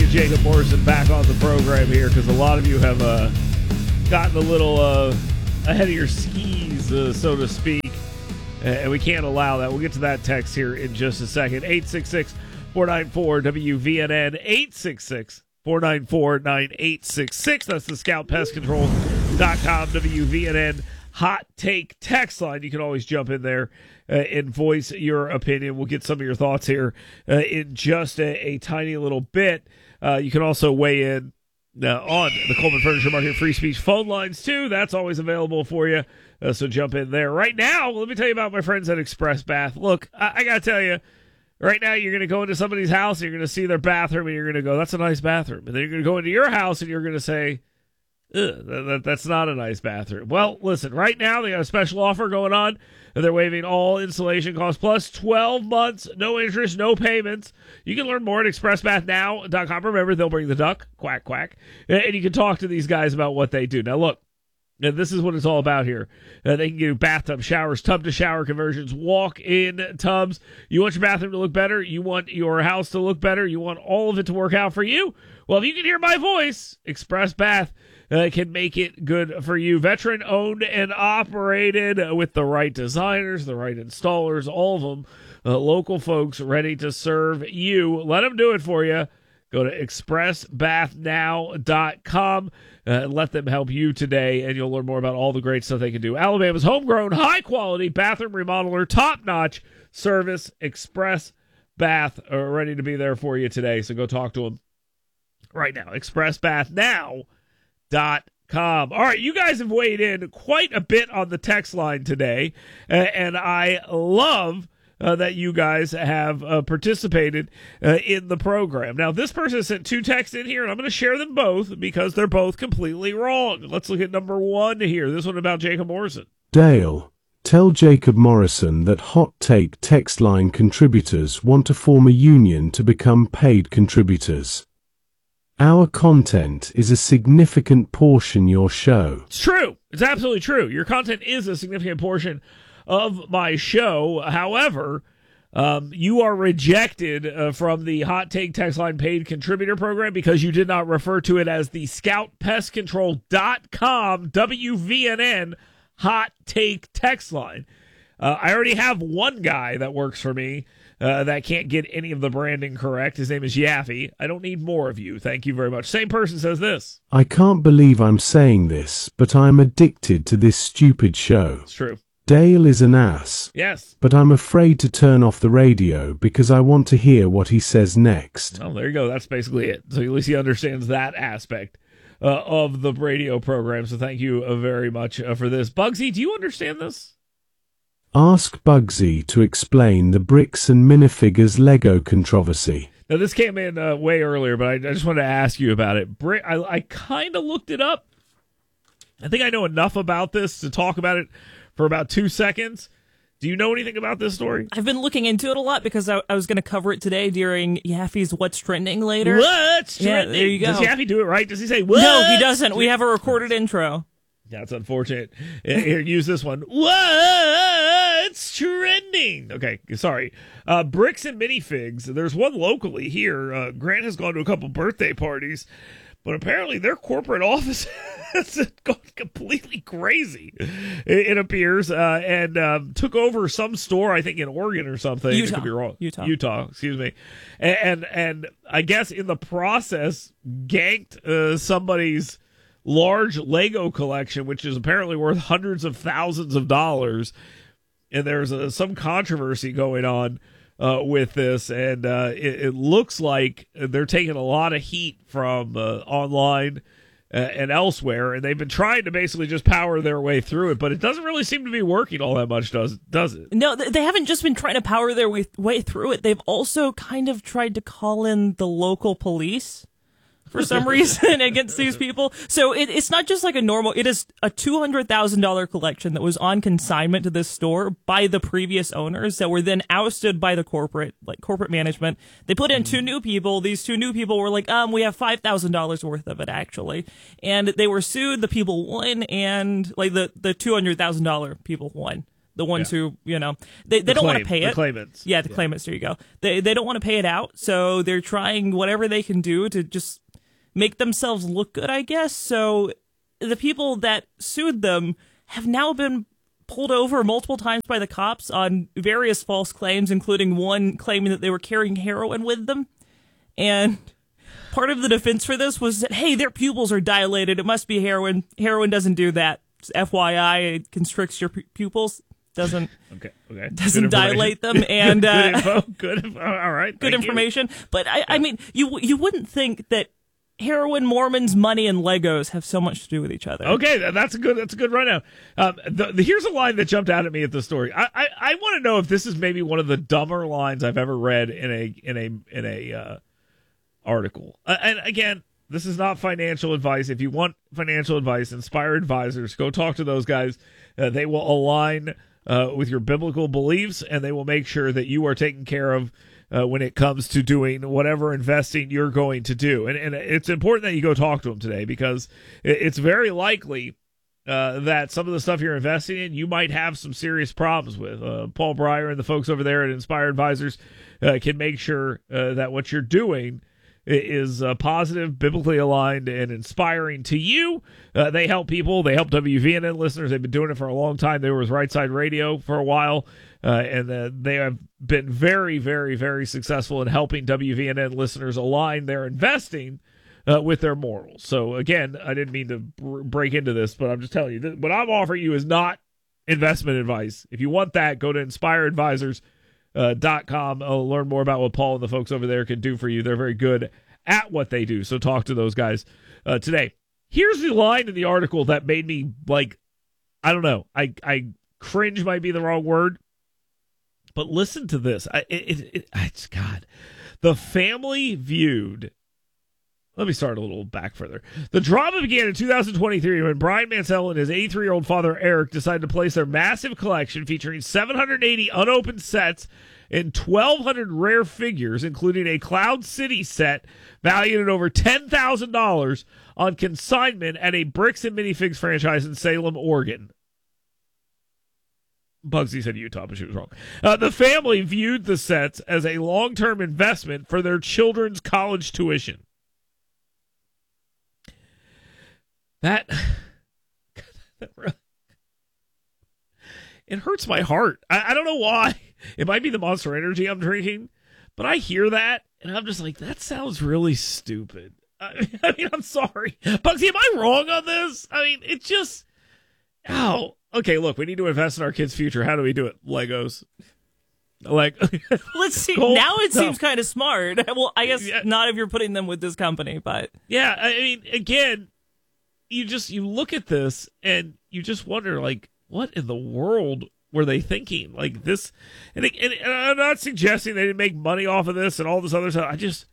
get Jacob Morrison back on the program here because a lot of you have gotten a little ahead of your skis, so to speak, and we can't allow that. We'll get to that text here in just a second. 866-494-WVNN, 866-494-9866. That's the ScoutPestControl.com WVNN Hot Take text line. You can always jump in there and voice your opinion. We'll get some of your thoughts here in just a tiny little bit. You can also weigh in on the Coleman Furniture Market free speech phone lines, too. That's always available for you, so jump in there. Right now, let me tell you about my friends at Express Bath. Look, I got to tell you, right now you're going to go into somebody's house, and you're going to see their bathroom, and you're going to go, that's a nice bathroom. And then you're going to go into your house, and you're going to say, that's not a nice bathroom. Well, listen, right now they got a special offer going on. They're waiving all installation costs plus 12 months, no interest, no payments. You can learn more at expressbathnow.com. Remember, they'll bring the duck, quack, quack, and you can talk to these guys about what they do. Now, look, this is what it's all about here. They can do bathtub showers, tub-to-shower conversions, walk-in tubs. You want your bathroom to look better? You want your house to look better? You want all of it to work out for you? Well, if you can hear my voice, Express Bath can make it good for you. Veteran owned and operated with the right designers, the right installers, all of them. Local folks ready to serve you. Let them do it for you. Go to expressbathnow.com and let them help you today, and you'll learn more about all the great stuff they can do. Alabama's homegrown, high-quality bathroom remodeler, top-notch service. Express Bath are ready to be there for you today, so go talk to them right now. expressbathnow.com. All right, you guys have weighed in quite a bit on the text line today, and I love that you guys have participated in the program. Now, this person sent two texts in here, and I'm going to share them both because they're both completely wrong. Let's look at number one here. This one about Jacob Morrison. Dale, tell Jacob Morrison that Hot Take text line contributors want to form a union to become paid contributors. Our content is a significant portion your show. It's true. It's absolutely true. Your content is a significant portion of my show. However, you are rejected from the Hot Take text line paid contributor program because you did not refer to it as the ScoutPestControl.com WVNN Hot Take text line. I already have one guy that works for me that can't get any of the branding correct. His name is Yaffe. I don't need more of you. Thank you very much. Same person says this. I can't believe I'm saying this, but I'm addicted to this stupid show. It's true. Dale is an ass. Yes. But I'm afraid to turn off the radio because I want to hear what he says next. Oh, there you go. That's basically it. So at least he understands that aspect of the radio program. So thank you very much for this. Bugsy, do you understand this? Ask Bugsy to explain the bricks and minifigures Lego controversy. Now, this came in way earlier, but I just wanted to ask you about it. I kind of looked it up. I think I know enough about this to talk about it for about 2 seconds. Do you know anything about this story? I've been looking into it a lot because I was going to cover it today during Yaffe's What's Trending later. What's Trending? Yeah, there you go. Does Yaffe do it right? Does he say, what? No, he doesn't. We have a recorded intro. That's unfortunate. Here, use this one. What's trending? Okay, sorry. Bricks and minifigs. There's one locally here. Grant has gone to a couple birthday parties, but apparently their corporate office has gone completely crazy, it appears, and took over some store, I think in Oregon or something. Utah. I could be wrong. Utah, excuse me. And I guess in the process, ganked somebody's large Lego collection, which is apparently worth hundreds of thousands of dollars. And there's some controversy going on with this, and it looks like they're taking a lot of heat from online and elsewhere, and they've been trying to basically just power their way through it, but it doesn't really seem to be working all that much, does it? No, they haven't just been trying to power their way through it. They've also kind of tried to call in the local police for some reason against these people. So it's not just like a normal, it is a $200,000 collection that was on consignment to this store by the previous owners that were then ousted by the corporate management. They put in two new people. These two new people were like, we have $5,000 worth of it actually. And they were sued. The people won, and like the $200,000 people won. the ones who, they don't want to pay it. The claimants. Yeah, the claimants, there you go. They don't want to pay it out, so they're trying whatever they can do to just make themselves look good, I guess. So the people that sued them have now been pulled over multiple times by the cops on various false claims, including one claiming that they were carrying heroin with them. And part of the defense for this was that, hey, their pupils are dilated. It must be heroin. Heroin doesn't do that. Just FYI, it constricts your pupils. Doesn't dilate them. And good info. Good info. All right. Good information. But I mean, you wouldn't think that heroin, Mormons, money, and Legos have so much to do with each other. Okay, that's a good rundown. Here's a line that jumped out at me at the story. I want to know if this is maybe one of the dumber lines I've ever read in a article. And again, this is not financial advice. If you want financial advice, Inspire Advisors, go talk to those guys. They will align with your biblical beliefs, and they will make sure that you are taken care of when it comes to doing whatever investing you're going to do. And it's important that you go talk to them today, because it's very likely that some of the stuff you're investing in, you might have some serious problems with. Paul Breyer and the folks over there at Inspire Advisors can make sure that what you're doing is positive, biblically aligned, and inspiring to you. They help people. They help WVNN listeners. They've been doing it for a long time. They were with Right Side Radio for a while, and they have been very, very, very successful in helping WVNN listeners align their investing with their morals. So, again, I didn't mean to break into this, but I'm just telling you, what I'm offering you is not investment advice. If you want that, go to InspireAdvisors.com. Learn more about what Paul and the folks over there can do for you. They're very good at what they do, so talk to those guys today. Here's the line in the article that made me, I don't know, I cringe might be the wrong word, but listen to this. It's God. The family viewed. Let me start a little back further. The drama began in 2023 when Brian Mansell and his 83-year-old father, Eric, decided to place their massive collection featuring 780 unopened sets and 1,200 rare figures, including a Cloud City set valued at over $10,000, on consignment at a Bricks and Minifigs franchise in Salem, Oregon. Bugsy said Utah, but she was wrong. The family viewed the sets as a long-term investment for their children's college tuition. That it hurts my heart. I don't know why. It might be the Monster Energy I'm drinking, but I hear that, and I'm just like, that sounds really stupid. I mean, I'm sorry. Bugsy, am I wrong on this? I mean, it just... Oh, okay, look, we need to invest in our kids' future. How do we do it? Legos. Let's see. Cool. Now it seems kind of smart. Well, I guess not if you're putting them with this company, but... Yeah, I mean, again... You look at this and you just wonder, what in the world were they thinking? Like this, and I'm not suggesting they didn't make money off of this and all this other stuff. I just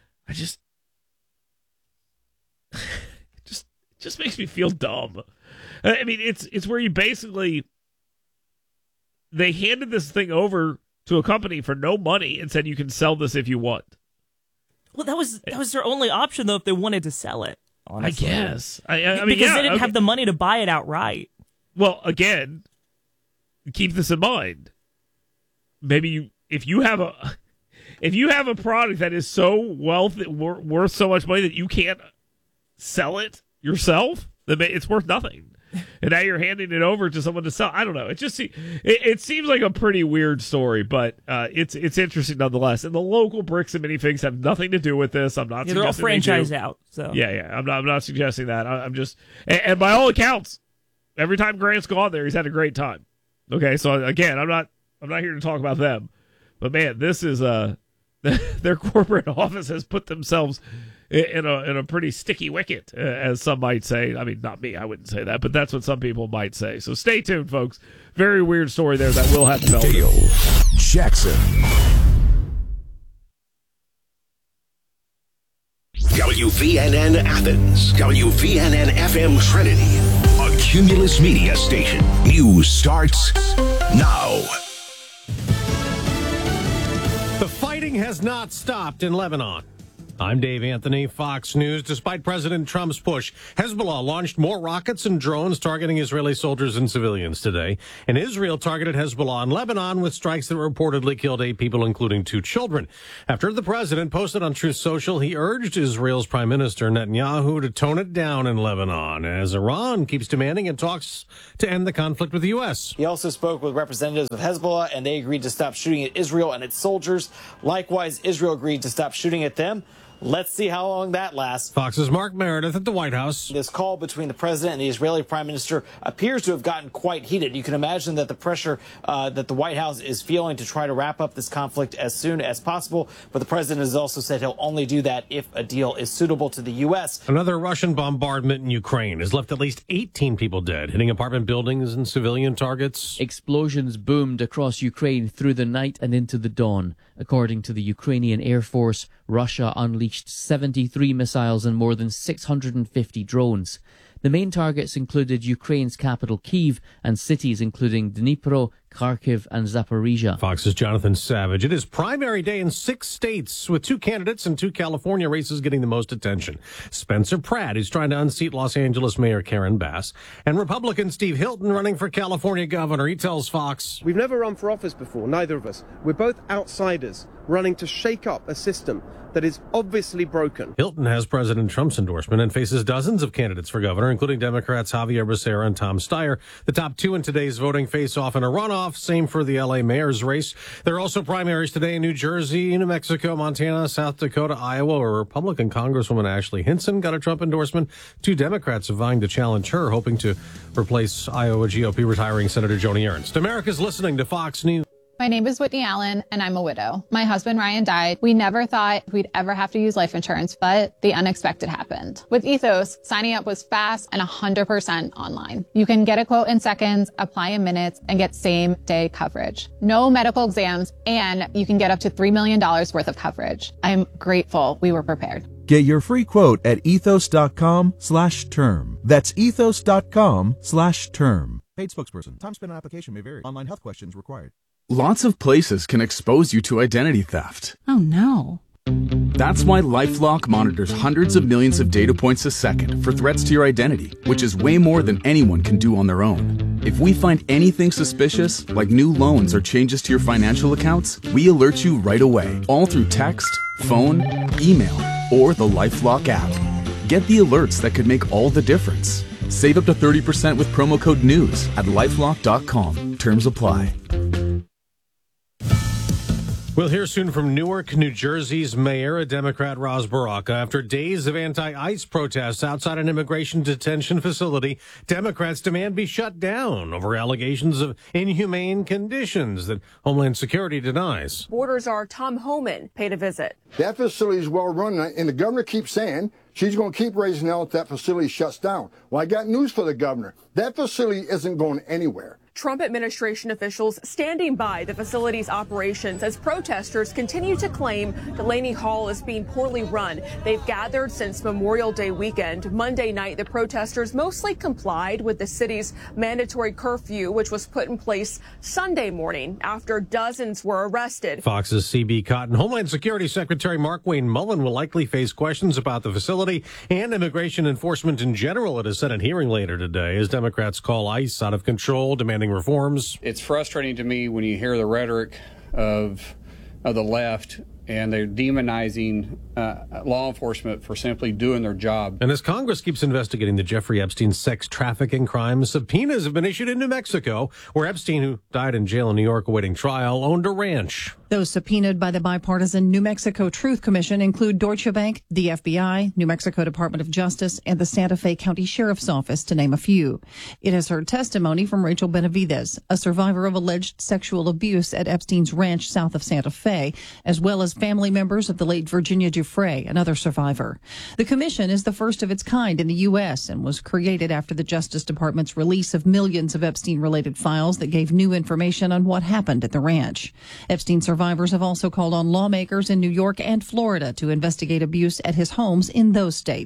it just makes me feel dumb. I mean, it's where you basically, they handed this thing over to a company for no money and said you can sell this if you want. Well, that was their only option though if they wanted to sell it. Honestly. I guess. I mean, because they didn't have the money to buy it outright. Well, again, keep this in mind. Maybe if you have a product that is so worth so much money that you can't sell it yourself, then it's worth nothing. And now you're handing it over to someone to sell. I don't know. It seems like a pretty weird story, but it's interesting nonetheless. And the local Bricks and Minifigs have nothing to do with this. I'm not. They're all franchised out. So yeah. I'm not suggesting that. I'm just. And by all accounts, every time Grant's gone there, he's had a great time. Okay, so again, I'm not here to talk about them, but man, this is their corporate office has put themselves in a pretty sticky wicket, as some might say. I mean, not me, I wouldn't say that, but that's what some people might say. So stay tuned, folks. Very weird story there that will have developed. Dale Jackson. WVNN Athens, WVNN FM Trinity, a Cumulus Media station. News starts now. The fighting has not stopped in Lebanon. I'm Dave Anthony, Fox News. Despite President Trump's push, Hezbollah launched more rockets and drones targeting Israeli soldiers and civilians today. And Israel targeted Hezbollah in Lebanon with strikes that reportedly killed 8 people, including 2 children. After the president posted on Truth Social, he urged Israel's Prime Minister Netanyahu to tone it down in Lebanon, as Iran keeps demanding in talks to end the conflict with the U.S. He also spoke with representatives of Hezbollah, and they agreed to stop shooting at Israel and its soldiers. Likewise, Israel agreed to stop shooting at them. Let's see how long that lasts. Fox's Mark Meredith at the White House. This call between the president and the Israeli prime minister appears to have gotten quite heated. You can imagine that the pressure that the White House is feeling to try to wrap up this conflict as soon as possible. But the president has also said he'll only do that if a deal is suitable to the U.S. Another Russian bombardment in Ukraine has left at least 18 people dead, hitting apartment buildings and civilian targets. Explosions boomed across Ukraine through the night and into the dawn. According to the Ukrainian Air Force, Russia unleashed 73 missiles and more than 650 drones. The main targets included Ukraine's capital Kyiv and cities including Dnipro, Kharkiv and Zaporizhia. Fox's Jonathan Savage. It is primary day in 6 states, with 2 candidates and 2 California races getting the most attention. Spencer Pratt, who's trying to unseat Los Angeles Mayor Karen Bass, and Republican Steve Hilton running for California governor. He tells Fox, "We've never run for office before, neither of us. We're both outsiders running to shake up a system that is obviously broken." Hilton has President Trump's endorsement and faces dozens of candidates for governor, including Democrats Javier Becerra and Tom Steyer. The top 2 in today's voting face off in a runoff. Same for the L.A. mayor's race. There are also primaries today in New Jersey, New Mexico, Montana, South Dakota, Iowa, where Republican Congresswoman Ashley Hinson got a Trump endorsement. 2 Democrats are vying to challenge her, hoping to replace Iowa GOP retiring Senator Joni Ernst. America's listening to Fox News. My name is Whitney Allen, and I'm a widow. My husband, Ryan, died. We never thought we'd ever have to use life insurance, but the unexpected happened. With Ethos, signing up was fast and 100% online. You can get a quote in seconds, apply in minutes, and get same-day coverage. No medical exams, and you can get up to $3 million worth of coverage. I'm grateful we were prepared. Get your free quote at ethos.com/term. That's ethos.com/term. Paid spokesperson. Time spent on application may vary. Online health questions required. Lots of places can expose you to identity theft. Oh no. That's why LifeLock monitors hundreds of millions of data points a second for threats to your identity, which is way more than anyone can do on their own. If we find anything suspicious, like new loans or changes to your financial accounts, we alert you right away, all through text, phone, email, or the LifeLock app. Get the alerts that could make all the difference. Save up to 30% with promo code NEWS at LifeLock.com. Terms apply. We'll hear soon from Newark, New Jersey's mayor, a Democrat, Ras Baraka. After days of anti-ICE protests outside an immigration detention facility, Democrats demand be shut down over allegations of inhumane conditions that Homeland Security denies. Border Czar Tom Homan paid a visit. That facility is well run, and the governor keeps saying she's going to keep raising hell if that facility shuts down. Well, I got news for the governor. That facility isn't going anywhere. Trump administration officials standing by the facility's operations as protesters continue to claim Delaney Hall is being poorly run. They've gathered since Memorial Day weekend. Monday night, the protesters mostly complied with the city's mandatory curfew, which was put in place Sunday morning after dozens were arrested. Fox's CB Cotton. Homeland Security Secretary Markwayne Mullin will likely face questions about the facility and immigration enforcement in general at a Senate hearing later today as Democrats call ICE out of control, demanding reforms. It's frustrating to me when you hear the rhetoric of the left and they're demonizing law enforcement for simply doing their job. And as Congress keeps investigating the Jeffrey Epstein sex trafficking crimes, subpoenas have been issued in New Mexico, where Epstein, who died in jail in New York awaiting trial, owned a ranch. Those subpoenaed by the bipartisan New Mexico Truth Commission include Deutsche Bank, the FBI, New Mexico Department of Justice, and the Santa Fe County Sheriff's Office, to name a few. It has heard testimony from Rachel Benavides, a survivor of alleged sexual abuse at Epstein's ranch south of Santa Fe, as well as family members of the late Virginia Giuffre, another survivor. The commission is the first of its kind in the U.S. and was created after the Justice Department's release of millions of Epstein-related files that gave new information on what happened at the ranch. Epstein survivors have also called on lawmakers in New York and Florida to investigate abuse at his homes in those states.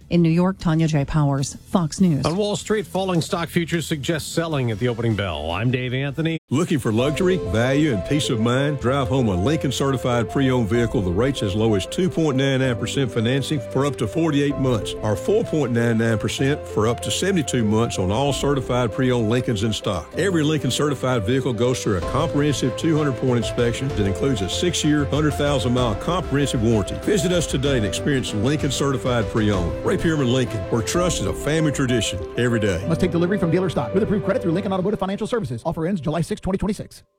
In New York, Tanya J. Powers, Fox News. On Wall Street, falling stock futures suggest selling at the opening bell. I'm Dave Anthony. Looking for luxury, value, and peace of mind? Drive home a Lincoln certified pre-owned vehicle. The rates as low as 2.99% financing for up to 48 months, or 4.99% for up to 72 months on all certified pre-owned Lincolns in stock. Every Lincoln certified vehicle goes through a comprehensive 200-point inspection that includes a 6-year, 100,000-mile comprehensive warranty. Visit us today and experience Lincoln certified pre-owned. Ray Pierman Lincoln, where trust is a family tradition every day. Must take delivery from dealer stock with approved credit through Lincoln Automotive Financial Services. Offer ends July 6, 2026.